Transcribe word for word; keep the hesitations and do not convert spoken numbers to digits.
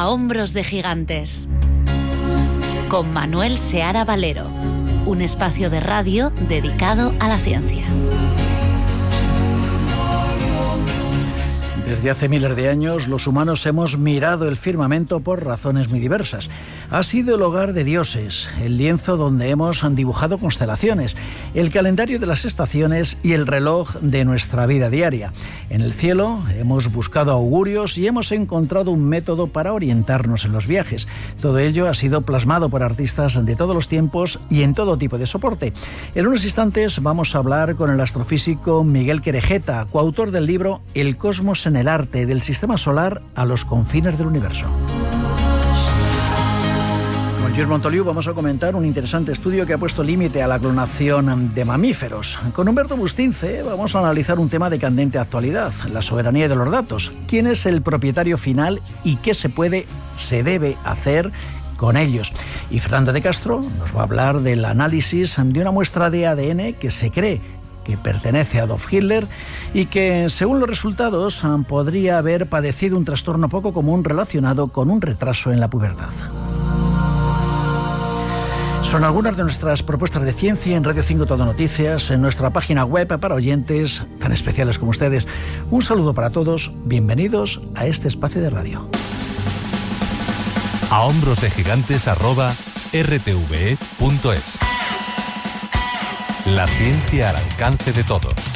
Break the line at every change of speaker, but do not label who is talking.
A hombros de gigantes, con Manuel Seara Valero, un espacio de radio dedicado a la ciencia.
Desde hace miles de años, los humanos hemos mirado el firmamento por razones muy diversas. Ha sido el hogar de dioses, el lienzo donde hemos dibujado constelaciones, el calendario de las estaciones y el reloj de nuestra vida diaria. En el cielo hemos buscado augurios y hemos encontrado un método para orientarnos en los viajes. Todo ello ha sido plasmado por artistas de todos los tiempos y en todo tipo de soporte. En unos instantes vamos a hablar con el astrofísico Miguel Querejeta, coautor del libro El cosmos en el arte, del sistema solar a los confines del universo. Con Lluís Montoliu vamos a comentar un interesante estudio que ha puesto límite a la clonación de mamíferos. Con Humberto Bustince vamos a analizar un tema de candente actualidad, la soberanía de los datos. ¿Quién es el propietario final y qué se puede, se debe hacer con ellos? Y Fernando de Castro nos va a hablar del análisis de una muestra de A D N que se cree que pertenece a Adolf Hitler y que, según los resultados, podría haber padecido un trastorno poco común relacionado con un retraso en la pubertad. Son algunas de nuestras propuestas de ciencia en Radio cinco Todo Noticias, en nuestra página web para oyentes tan especiales como ustedes. Un saludo para todos, bienvenidos a este espacio de radio.
A hombros de gigantes arroba r t v e punto es. La ciencia al alcance de todos.